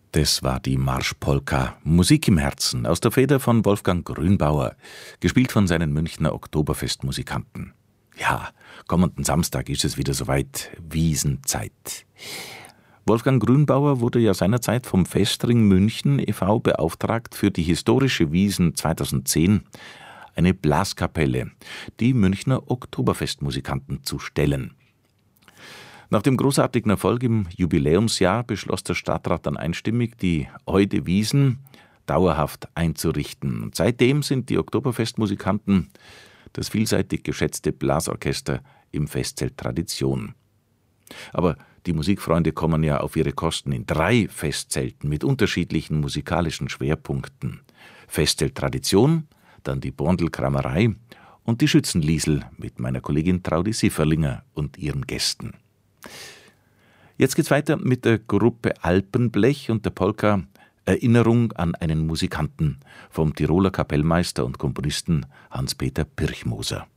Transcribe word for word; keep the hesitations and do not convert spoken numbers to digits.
Das war die Marschpolka Musik im Herzen aus der Feder von Wolfgang Grünbauer, gespielt von seinen Münchner Oktoberfestmusikanten. Ja, kommenden Samstag ist es wieder soweit, Wiesnzeit. Wolfgang Grünbauer wurde ja seinerzeit vom Festring München e V beauftragt, für die historische Wiesn zweitausendzehn eine Blaskapelle, die Münchner Oktoberfestmusikanten zu stellen. Nach dem großartigen Erfolg im Jubiläumsjahr beschloss der Stadtrat dann einstimmig, die Eude Wiesn dauerhaft einzurichten. Und seitdem sind die Oktoberfestmusikanten das vielseitig geschätzte Blasorchester im Festzelt Tradition. Aber die Musikfreunde kommen ja auf ihre Kosten in drei Festzelten mit unterschiedlichen musikalischen Schwerpunkten. Festzelt Tradition, dann die Borndelkramerei und die Schützenliesel mit meiner Kollegin Traudi Sifferlinger und ihren Gästen. Jetzt geht's weiter mit der Gruppe Alpenblech und der Polka Erinnerung an einen Musikanten vom Tiroler Kapellmeister und Komponisten Hans-Peter Pirchmoser.